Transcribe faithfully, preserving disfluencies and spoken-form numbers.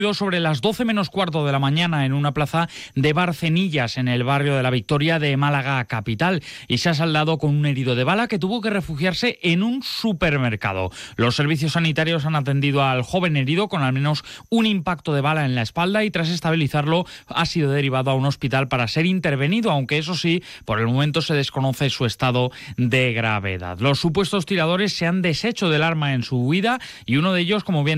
Sobre las doce menos cuarto de la mañana en una plaza de Barcenillas, en el barrio de la Victoria de Málaga capital, y se ha saldado con un herido de bala que tuvo que refugiarse en un supermercado. Los servicios sanitarios han atendido al joven herido con al menos un impacto de bala en la espalda y tras estabilizarlo ha sido derivado a un hospital para ser intervenido, aunque eso sí, por el momento se desconoce su estado de gravedad. Los supuestos tiradores se han deshecho del arma en su huida y uno de ellos, como bien